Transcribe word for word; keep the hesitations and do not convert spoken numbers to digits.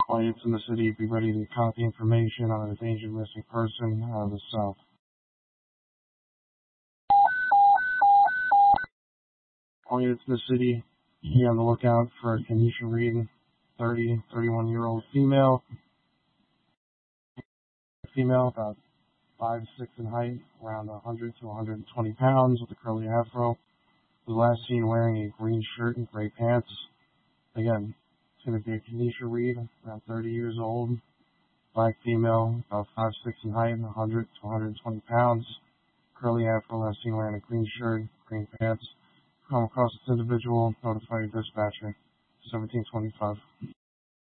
Clients in the city, be ready to copy information on an endangered missing person out of the South. Clients in the city, be on the lookout for Kenesha Reed, thirty, thirty-one-year-old female. Female, about five six in height, around one hundred to one hundred twenty pounds, with a curly afro. Was last seen wearing a green shirt and gray pants. Again, it's going to be a Kenesha Reed, around thirty years old, black female, about five six in height, one hundred to one hundred twenty pounds, curly afro, last seen wearing a green shirt, green pants. Come across this individual, notify your dispatcher. seventeen twenty-five.